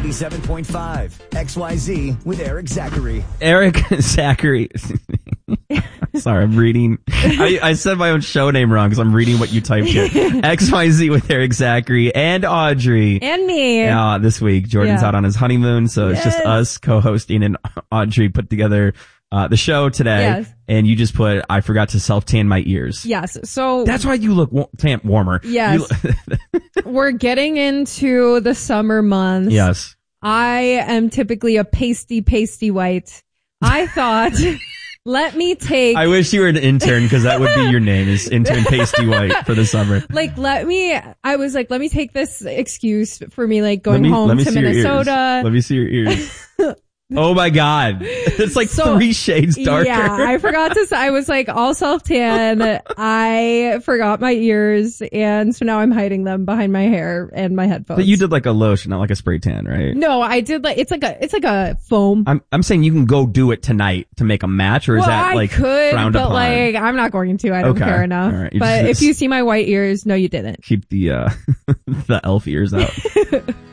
97.5 XYZ with Eric Zachary. Eric Zachary. Sorry, I'm reading. I said my own show name wrong because I'm reading what you typed here. XYZ with Eric Zachary and Audrey. And me. This week, Jordan's out on his honeymoon, so it's just us co-hosting, and Audrey put together the show today. Yes. And you just put, I forgot to self-tan my ears. Yes. So that's why you look warmer. Yes. We're getting into the summer months. Yes. I am typically a pasty white. I thought, let me take... I wish you were an intern because that would be your name, is intern pasty white for the summer. let me take this excuse for me going home to Minnesota. Let me see your ears. Oh my God. It's like 3 shades darker. Yeah, I forgot to say, I was all self-tan. I forgot my ears, and so now I'm hiding them behind my hair and my headphones. But you did a lotion, not a spray tan, right? No, I did it's like a foam. I'm saying you can go do it tonight to make a match, or is that frowned upon? I'm not going to. I don't care enough. Right. But if you see my white ears, no, you didn't. Keep the elf ears out.